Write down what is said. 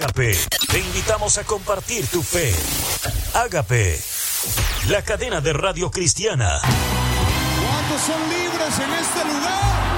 Ágape, te invitamos a compartir tu fe. Ágape, la cadena de radio cristiana. ¿Cuántos son libres en este lugar?